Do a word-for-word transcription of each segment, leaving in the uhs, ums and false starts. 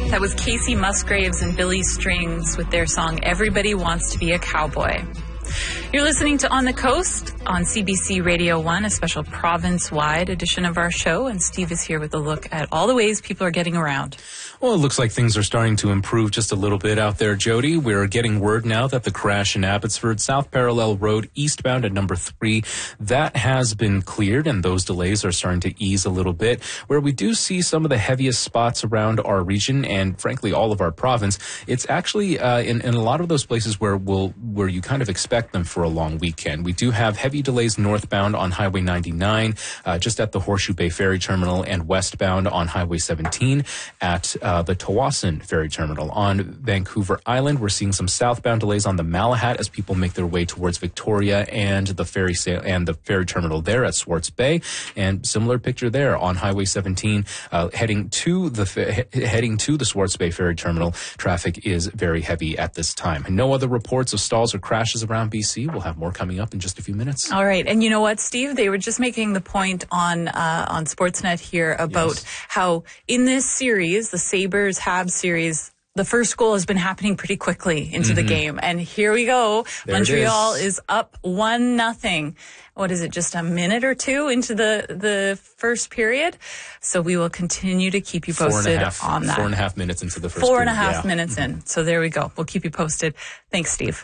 That was Casey Musgraves and Billy Strings with their song Everybody Wants to Be a Cowboy. You're listening to On the Coast on C B C Radio one, a special province-wide edition of our show, and Steve is here with a look at all the ways people are getting around. Well, it looks like things are starting to improve just a little bit out there, Jody. We're getting word now that the crash in Abbotsford, South Parallel Road, eastbound at number three, that has been cleared, and those delays are starting to ease a little bit. Where we do see some of the heaviest spots around our region and, frankly, all of our province, it's actually uh, in, in a lot of those places where we'll, where you kind of expect them for a long weekend. We do have heavy delays northbound on Highway ninety-nine, uh, just at the Horseshoe Bay Ferry Terminal, and westbound on Highway seventeen at uh, the Tawasin Ferry Terminal. On Vancouver Island, we're seeing some southbound delays on the Malahat as people make their way towards Victoria and the ferry sa- and the ferry terminal there at Swartz Bay. And similar picture there on Highway seventeen, uh, heading to the fe- he- heading to the Swartz Bay Ferry Terminal. Traffic is very heavy at this time. No other reports of stalls or crashes around B C. We'll have more coming up in just a few minutes. All right. And you know what, Steve? They were just making the point on uh, on Sportsnet here about Yes. how in this series, the Sabres Habs series, the first goal has been happening pretty quickly into mm-hmm. the game. And here we go. There Montreal is. is up one nothing. What is it, just a minute or two into the, the first period? So we will continue to keep you posted half, on that. Four and a half minutes into the first Four period. and a half yeah. minutes mm-hmm. in. So there we go. We'll keep you posted. Thanks, Steve.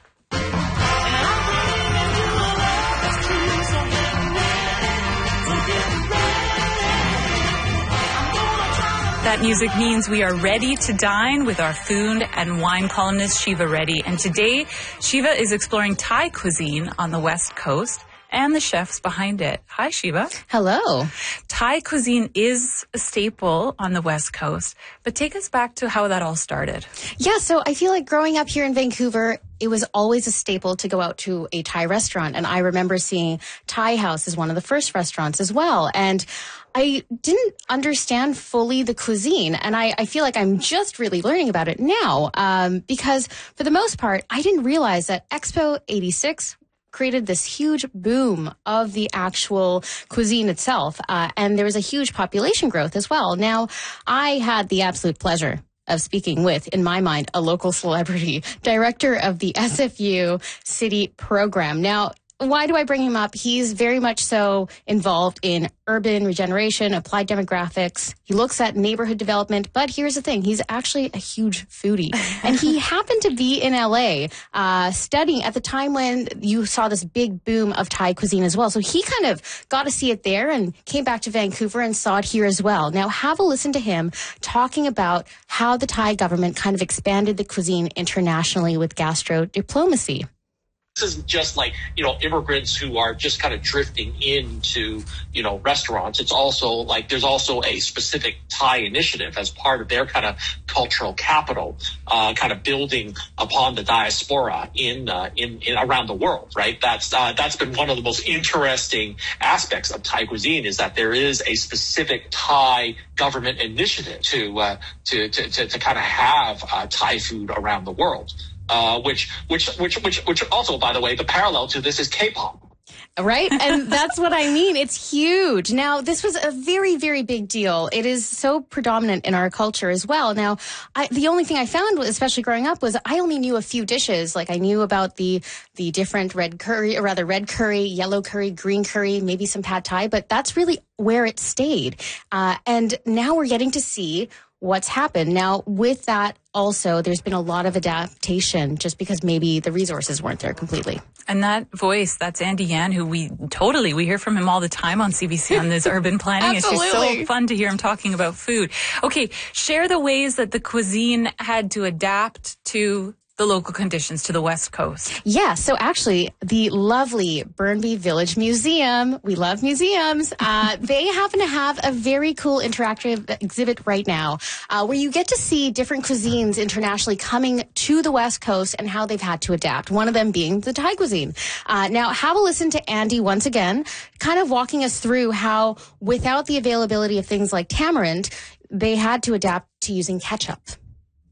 That music means we are ready to dine with our food and wine columnist Shiva Reddy. And today, Shiva is exploring Thai cuisine on the West Coast and the chefs behind it. Hi, Shiva. Hello. Thai cuisine is a staple on the West Coast, but take us back to how that all started. Yeah, so I feel like growing up here in Vancouver, it was always a staple to go out to a Thai restaurant. And I remember seeing Thai House as one of the first restaurants as well. And I didn't understand fully the cuisine, and I, I feel like I'm just really learning about it now, um, because for the most part, I didn't realize that Expo eighty-six created this huge boom of the actual cuisine itself, uh, and there was a huge population growth as well. Now, I had the absolute pleasure of speaking with, in my mind, a local celebrity, director of the S F U City Program. Now, why do I bring him up? He's very much so involved in urban regeneration, applied demographics. He looks at neighborhood development. But here's the thing. He's actually a huge foodie. And he happened to be in L A uh, studying at the time when you saw this big boom of Thai cuisine as well. So he kind of got to see it there and came back to Vancouver and saw it here as well. Now, have a listen to him talking about how the Thai government kind of expanded the cuisine internationally with gastro diplomacy. This isn't just like, you know, immigrants who are just kind of drifting into, you know, restaurants. It's also like there's also a specific Thai initiative as part of their kind of cultural capital, uh, kind of building upon the diaspora in, uh, in, in around the world, right? That's, uh, that's been one of the most interesting aspects of Thai cuisine is that there is a specific Thai government initiative to, uh, to, to, to, to kind of have, uh, Thai food around the world. Uh, which, which, which, which, which also, by the way, the parallel to this is K-pop. Right? And that's what I mean. It's huge. Now, this was a very, very big deal. It is so predominant in our culture as well. Now, I, the only thing I found, especially growing up, was I only knew a few dishes. Like I knew about the, the different red curry, or rather red curry, yellow curry, green curry, maybe some pad thai, but that's really where it stayed. Uh, and now we're getting to see what's happened. Now, with that, also, there's been a lot of adaptation just because maybe the resources weren't there completely. And that voice, that's Andy Yan, who we totally, we hear from him all the time on C B C on this urban planning. It's just so fun to hear him talking about food. Okay, share the ways that the cuisine had to adapt to the local conditions to the West Coast. Yeah, so actually, the lovely Burnaby Village Museum, we love museums, uh, they happen to have a very cool interactive exhibit right now uh, where you get to see different cuisines internationally coming to the West Coast and how they've had to adapt, one of them being the Thai cuisine. Uh, now, have a listen to Andy once again, kind of walking us through how, without the availability of things like tamarind, they had to adapt to using ketchup.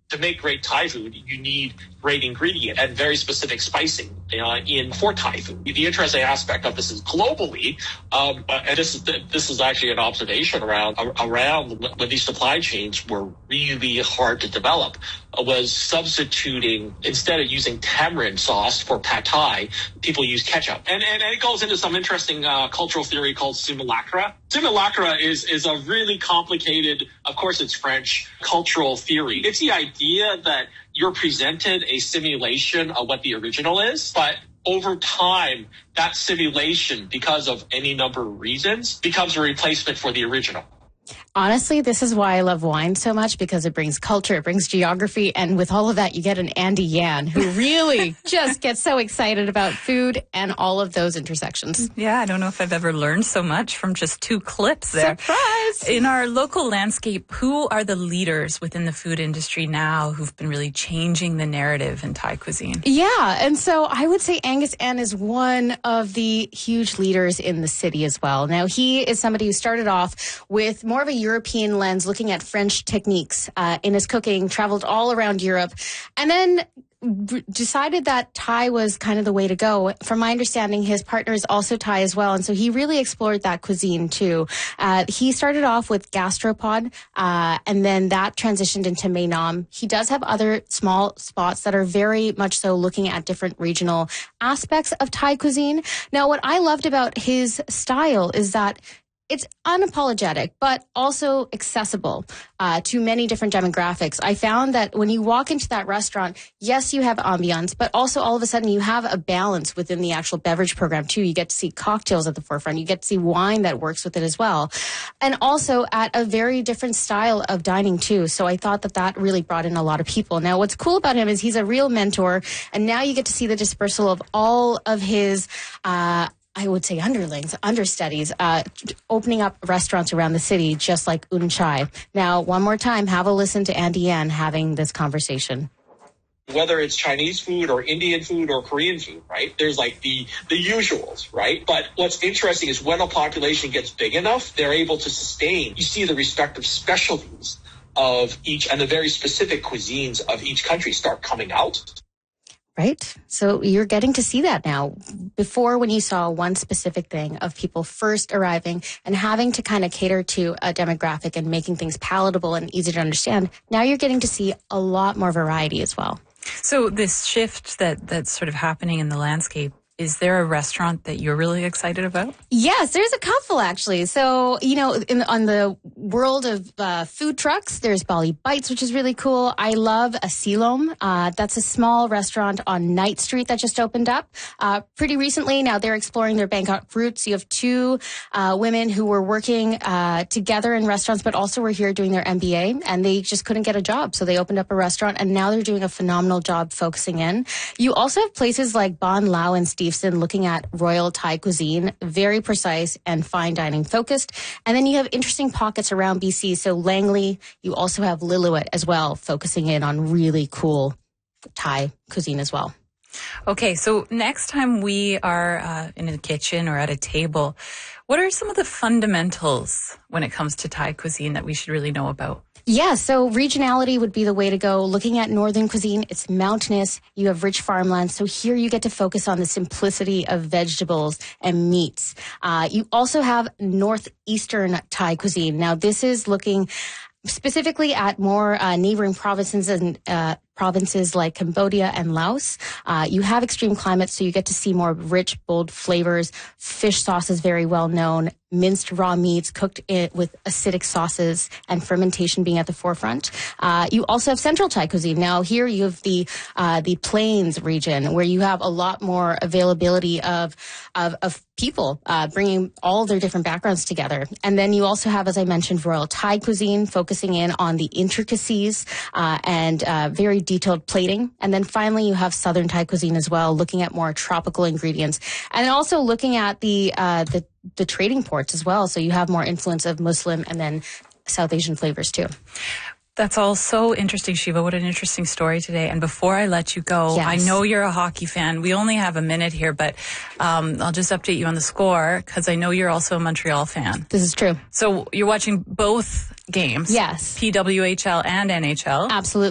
to make great Thai food, you need great ingredient and very specific spicing uh, in for Thai food. The interesting aspect of this is globally, um, and this is this is actually an observation around around when these supply chains were really hard to develop, uh, was substituting, instead of using tamarind sauce for pad Thai, people use ketchup, and and, and it goes into some interesting uh, cultural theory called simulacra. Simulacra is is a really complicated, of course it's French, cultural theory. It's the idea that you're presented a simulation of what the original is, but over time, that simulation, because of any number of reasons, becomes a replacement for the original. Honestly, this is why I love wine so much, because it brings culture, it brings geography, and with all of that, you get an Andy Yan who really just gets so excited about food and all of those intersections. Yeah, I don't know if I've ever learned so much from just two clips there. Surprise! In our local landscape, who are the leaders within the food industry now who've been really changing the narrative in Thai cuisine? Yeah, and so I would say Angus An is one of the huge leaders in the city as well. Now, he is somebody who started off with more of a European lens, looking at French techniques uh, in his cooking, traveled all around Europe, and then b- decided that Thai was kind of the way to go. From my understanding, his partner is also Thai as well, and so he really explored that cuisine too. Uh, he started off with Gastropod, uh, and then that transitioned into Mae Nam. He does have other small spots that are very much so looking at different regional aspects of Thai cuisine. Now, what I loved about his style is that it's unapologetic, but also accessible uh, to many different demographics. I found that when you walk into that restaurant, yes, you have ambiance, but also all of a sudden you have a balance within the actual beverage program too. You get to see cocktails at the forefront. You get to see wine that works with it as well. And also at a very different style of dining too. So I thought that that really brought in a lot of people. Now, what's cool about him is he's a real mentor, and now you get to see the dispersal of all of his uh I would say underlings, understudies, uh, opening up restaurants around the city, just like Un Chai. Now, one more time, have a listen to Andy Yan having this conversation. Whether it's Chinese food or Indian food or Korean food, right? There's like the, the usuals, right? But what's interesting is when a population gets big enough, they're able to sustain. You see the respective specialties of each and the very specific cuisines of each country start coming out. Right? So you're getting to see that now. Before, when you saw one specific thing of people first arriving and having to kind of cater to a demographic and making things palatable and easy to understand, now you're getting to see a lot more variety as well. So this shift that that's sort of happening in the landscape, is there a restaurant that you're really excited about? Yes, there's a couple actually. So, you know, in, on the world of uh, food trucks, there's Bali Bites, which is really cool. I love Asilom. Uh, that's a small restaurant on Knight Street that just opened up uh, pretty recently. Now they're exploring their Bangkok roots. You have two uh, women who were working uh, together in restaurants, but also were here doing their M B A, and they just couldn't get a job. So they opened up a restaurant, and now they're doing a phenomenal job focusing in. You also have places like Bon Lao and Steve looking at royal Thai cuisine, very precise and fine dining focused. And then you have interesting pockets around B C. So Langley, you also have Lillooet as well, focusing in on really cool Thai cuisine as well. Okay, so next time we are uh, in a kitchen or at a table, what are some of the fundamentals when it comes to Thai cuisine that we should really know about? Yeah, so regionality would be the way to go. Looking at northern cuisine, it's mountainous. You have rich farmland. So here you get to focus on the simplicity of vegetables and meats. Uh, you also have northeastern Thai cuisine. Now, this is looking specifically at more uh, neighboring provinces and uh, provinces like Cambodia and Laos. Uh, you have extreme climates, so you get to see more rich, bold flavors. Fish sauce is very well known. Minced raw meats cooked in, with acidic sauces and fermentation being at the forefront. Uh, you also have central Thai cuisine. Now here you have the uh, the plains region where you have a lot more availability of of, of people uh, bringing all their different backgrounds together. And then you also have, as I mentioned, royal Thai cuisine focusing in on the intricacies uh, and uh, very detailed plating. And then finally you have southern Thai cuisine as well, looking at more tropical ingredients, and also looking at the uh, the the trading ports as well. So you have more influence of Muslim and then South Asian flavors too. That's all so interesting, Shiva. What an interesting story today. And before I let you go, yes. I know you're a hockey fan. We only have a minute here, but um, I'll just update you on the score because I know you're also a Montreal fan. This is true. So you're watching both games. Yes. P W H L and N H L. Absolutely.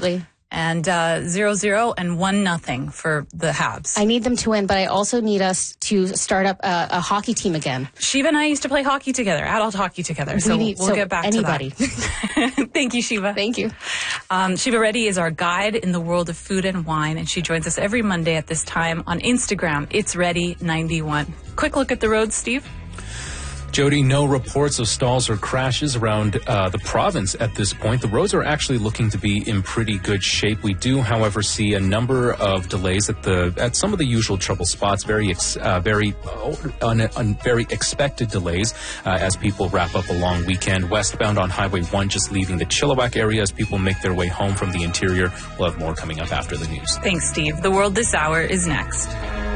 and uh, zero zero and one nothing for the Habs. I need them to win, but I also need us to start up a, a hockey team again. Shiva and I used to play hockey together, adult hockey together, so we need, we'll so get back anybody. to that. Thank you, Shiva. Thank you. Um, Shiva Reddy is our guide in the world of food and wine, and she joins us every Monday at this time on Instagram. It's Reddy ninety-one. Quick look at the roads, Steve. Jody, no reports of stalls or crashes around uh, the province at this point. The roads are actually looking to be in pretty good shape. We do, however, see a number of delays at the at some of the usual trouble spots. Very, ex, uh, very, uh, un, un, very expected delays uh, as people wrap up a long weekend. Westbound on Highway one, just leaving the Chilliwack area as people make their way home from the interior. We'll have more coming up after the news. Thanks, Steve. The World This Hour is next.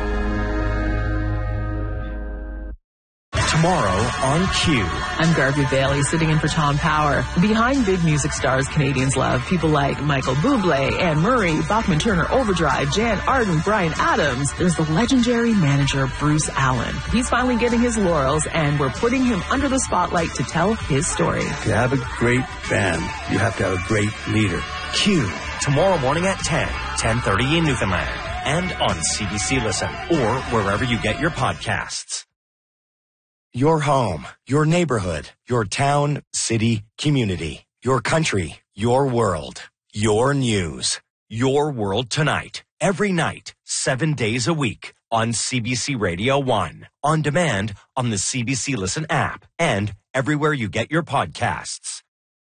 Tomorrow on Q. I'm Garvey Bailey, sitting in for Tom Power. Behind big music stars Canadians love, people like Michael Bublé, Anne Murray, Bachman Turner Overdrive, Jan Arden, Bryan Adams. There's the legendary manager Bruce Allen. He's finally getting his laurels, and we're putting him under the spotlight to tell his story. To have a great band, you have to have a great leader. Q. Tomorrow morning at ten, ten thirty in Newfoundland. And on C B C Listen, or wherever you get your podcasts. Your home, your neighborhood, your town, city, community, your country, your world, your news. Your World Tonight. Every night, seven days a week on C B C Radio one. On demand on the C B C Listen app and everywhere you get your podcasts.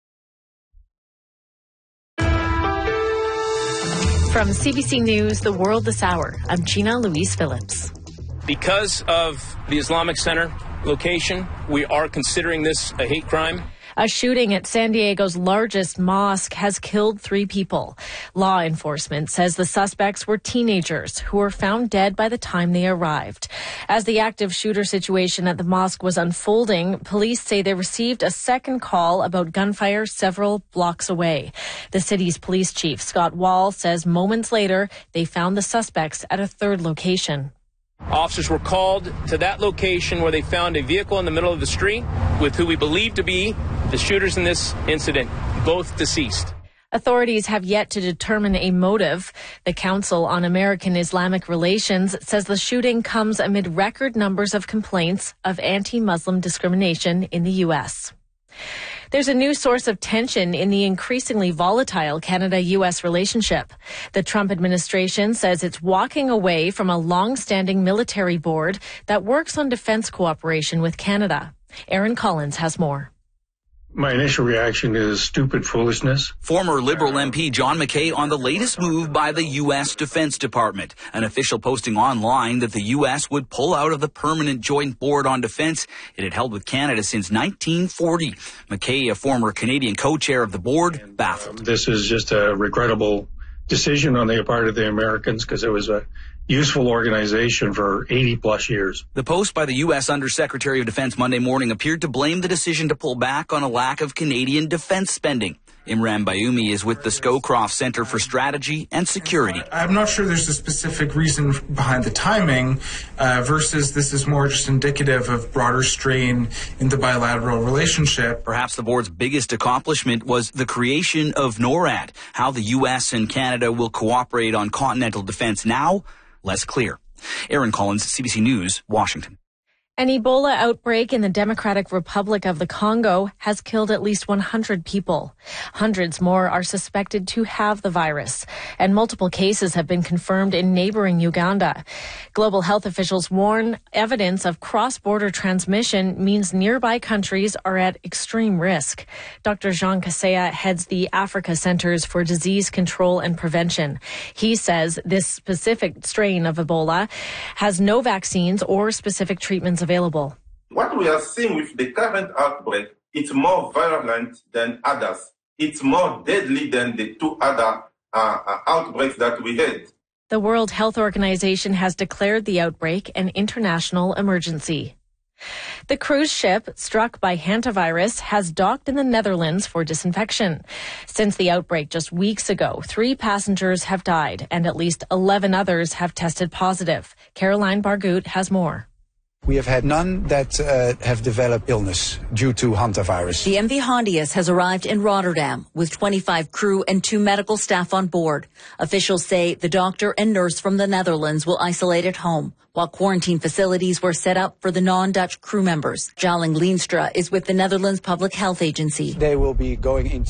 From C B C News, The World This Hour, I'm Gina Louise Phillips. Because of the Islamic Center location, we are considering this a hate crime. A shooting at San Diego's largest mosque has killed three people. Law enforcement says the suspects were teenagers who were found dead by the time they arrived. As the active shooter situation at the mosque was unfolding, police say they received a second call about gunfire several blocks away. The city's police chief, Scott Wall, says moments later they found the suspects at a third location. Officers were called to that location where they found a vehicle in the middle of the street with who we believe to be the shooters in this incident, both deceased. Authorities have yet to determine a motive. The Council on American Islamic Relations says the shooting comes amid record numbers of complaints of anti-Muslim discrimination in the U S. There's a new source of tension in the increasingly volatile Canada-U S relationship. The Trump administration says it's walking away from a long-standing military board that works on defense cooperation with Canada. Aaron Collins has more. My initial reaction is stupid foolishness. Former Liberal M P John McKay on the latest move by the U S Defense Department. An official posting online that the U S would pull out of the Permanent Joint Board on Defense it had held with Canada since nineteen forty. McKay, a former Canadian co-chair of the board, baffled. Um, this is just a regrettable decision on the part of the Americans because it was a useful organization for eighty plus years. The post by the U S Undersecretary of Defense Monday morning appeared to blame the decision to pull back on a lack of Canadian defense spending. Imran Bayoumi is with the Scowcroft Centre for Strategy and Security. I'm not sure there's a specific reason behind the timing uh, versus this is more just indicative of broader strain in the bilateral relationship. Perhaps the board's biggest accomplishment was the creation of NORAD. How the U S and Canada will cooperate on continental defense now, less clear. Aaron Collins, C B C News, Washington. An Ebola outbreak in the Democratic Republic of the Congo has killed at least one hundred people. Hundreds more are suspected to have the virus, and multiple cases have been confirmed in neighboring Uganda. Global health officials warn evidence of cross-border transmission means nearby countries are at extreme risk. Doctor Jean Kaseya heads the Africa Centers for Disease Control and Prevention. He says this specific strain of Ebola has no vaccines or specific treatments available. What we are seeing with the current outbreak, it's more virulent than others. It's more deadly than the two other uh, outbreaks that we had. The World Health Organization has declared the outbreak an international emergency. The cruise ship struck by hantavirus has docked in the Netherlands for disinfection. Since the outbreak just weeks ago, three passengers have died and at least eleven others have tested positive. Caroline Bargout has more. We have had none that uh, have developed illness due to hantavirus. The M V Hondius has arrived in Rotterdam with twenty-five crew and two medical staff on board. Officials say the doctor and nurse from the Netherlands will isolate at home, while quarantine facilities were set up for the non-Dutch crew members. Jalling Leenstra is with the Netherlands Public Health Agency. They will be going into